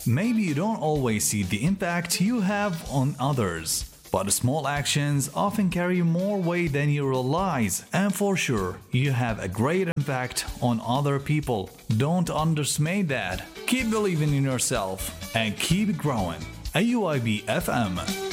Maybe you don't always see the impact you have on others, but small actions often carry more weight than you realize. And for sure, you have a great impact on other people. Don't underestimate that. Keep believing in yourself and keep growing. AUIB FM.